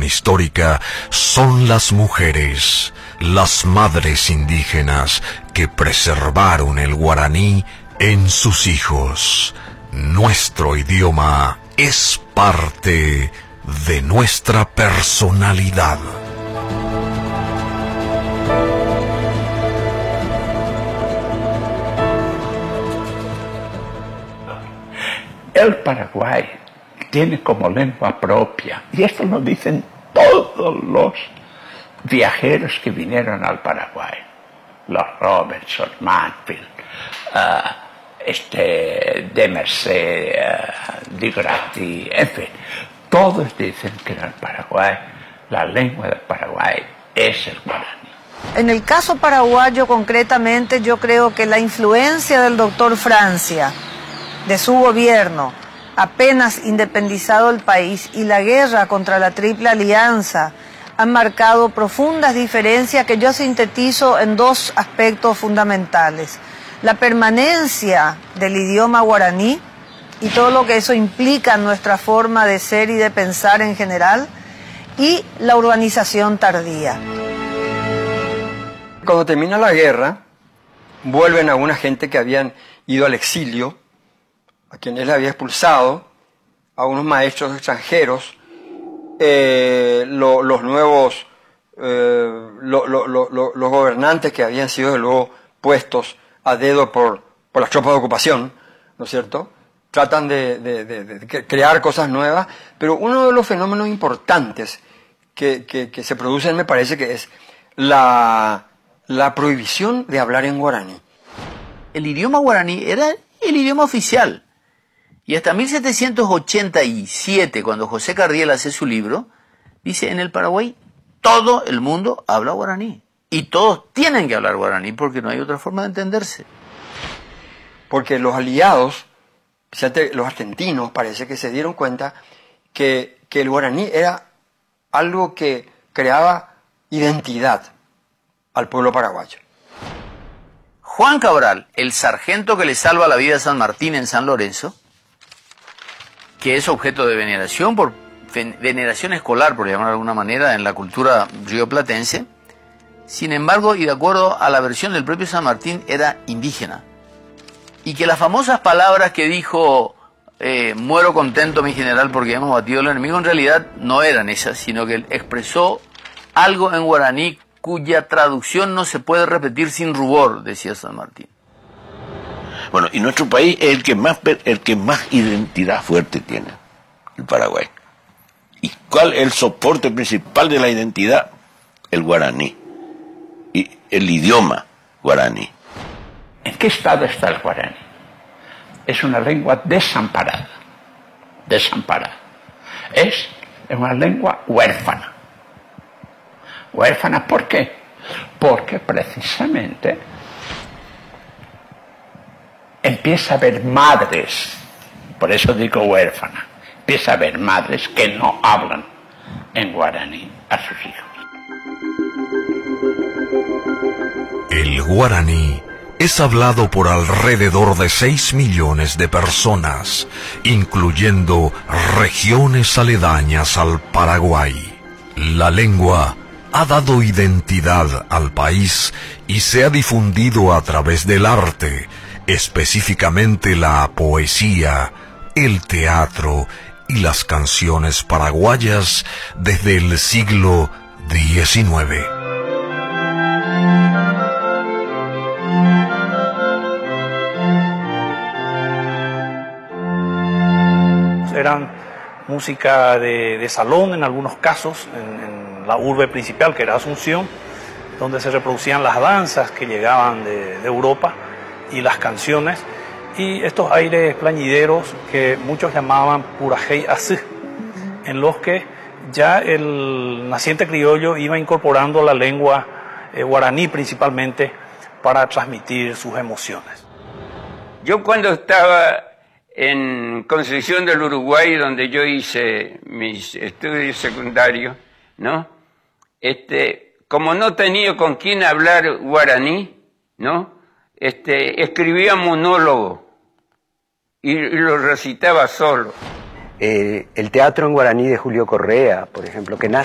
histórica son las mujeres, las madres indígenas que preservaron el guaraní en sus hijos. Nuestro idioma es parte de nuestra personalidad. El Paraguay tiene como lengua propia, y esto lo dicen todos los viajeros que vinieron al Paraguay, los Robertson, Manfield, de Merced, Di Grati, en fin, todos dicen que en el Paraguay, la lengua del Paraguay es el guaraní. En el caso paraguayo concretamente, yo creo que la influencia del doctor Francia, de su gobierno, apenas independizado el país, y la guerra contra la Triple Alianza han marcado profundas diferencias que yo sintetizo en dos aspectos fundamentales: la permanencia del idioma guaraní y todo lo que eso implica en nuestra forma de ser y de pensar en general, y la urbanización tardía. Cuando termina la guerra, vuelven alguna gente que habían ido al exilio, a quienes le había expulsado, a unos maestros extranjeros, los nuevos, los gobernantes que habían sido luego puestos a dedo por las tropas de ocupación, ¿no es cierto? Tratan de crear cosas nuevas, pero uno de los fenómenos importantes que se producen, me parece que es la prohibición de hablar en guaraní. El idioma guaraní era el idioma oficial. Y hasta 1787, cuando José Cardiel hace su libro, dice: en el Paraguay todo el mundo habla guaraní. Y todos tienen que hablar guaraní porque no hay otra forma de entenderse. Porque los aliados, especialmente los argentinos, parece que se dieron cuenta que el guaraní era algo que creaba identidad al pueblo paraguayo. Juan Cabral, el sargento que le salva la vida a San Martín en San Lorenzo, que es objeto de veneración, veneración escolar, por llamarlo de alguna manera, en la cultura rioplatense, sin embargo, y de acuerdo a la versión del propio San Martín, era indígena. Y que las famosas palabras que dijo, muero contento mi general porque hemos batido al enemigo, en realidad no eran esas, sino que él expresó algo en guaraní cuya traducción no se puede repetir sin rubor, decía San Martín. Bueno, y nuestro país es el que más identidad fuerte tiene, el Paraguay. ¿Y cuál es el soporte principal de la identidad? El guaraní. Y el idioma guaraní. ¿En qué estado está el guaraní? Es una lengua desamparada. Desamparada. Es una lengua huérfana. Huérfana, ¿por qué? Porque precisamente empieza a haber madres, por eso digo huérfana, empieza a haber madres que no hablan en guaraní a sus hijos. El guaraní es hablado por alrededor de 6 millones de personas, incluyendo regiones aledañas al Paraguay. La lengua ha dado identidad al país y se ha difundido a través del arte, específicamente la poesía, el teatro y las canciones paraguayas desde el siglo XIX. Eran música de salón en algunos casos, en la urbe principal, que era Asunción, donde se reproducían las danzas que llegaban de Europa y las canciones, y estos aires plañideros que muchos llamaban purajey así, en los que ya el naciente criollo iba incorporando la lengua guaraní principalmente para transmitir sus emociones. Yo cuando estaba en Concepción del Uruguay, donde yo hice mis estudios secundarios, ¿no? Como no tenía con quién hablar guaraní, ¿no? Escribía monólogo y lo recitaba solo. El teatro en guaraní de Julio Correa, por ejemplo, que nace